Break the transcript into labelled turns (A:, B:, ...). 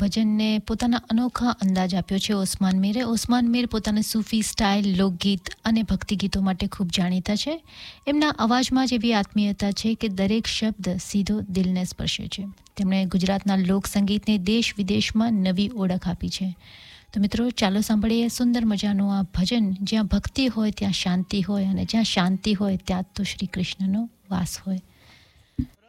A: ભજનને પોતાના અનોખા અંદાજ આપ્યો છે ઓસ્માન મીરે. ઓસ્માન મીર પોતાના સૂફી સ્ટાઇલ, લોકગીત અને ભક્તિ ગીતો માટે ખૂબ જાણીતા છે. એમના અવાજમાં જ એવી આત્મીયતા છે કે દરેક શબ્દ સીધો દિલને સ્પર્શે છે. તેમણે ગુજરાતના લોક સંગીતને દેશ વિદેશમાં નવી ઓળખ આપી છે. તો મિત્રો, ચાલો સાંભળીએ સુંદર મજાનું આ ભજન. જ્યાં ભક્તિ હોય ત્યાં શાંતિ હોય, અને જ્યાં શાંતિ હોય ત્યાં તો શ્રી કૃષ્ણનો વાસ હોય.